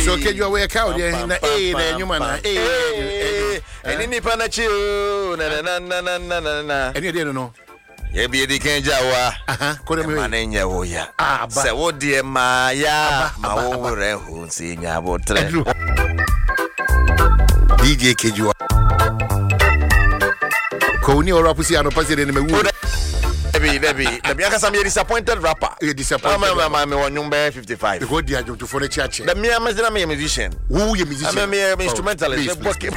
So Kejua we cow there na nyuma na eni nipa na chi o na eni dey no ye bi edi kenja wa ko dem ma na nya wo ya se wo de ma ya ma wo re hu si nya bo tre DJ Kejua ko ni ora pusi ano pasi de me wu Debbie, I am a disappointed rapper. You disappointed. I'm 55. You go there to phone church. The me I'm a musician. Who you musician? I'm a instrumentalist.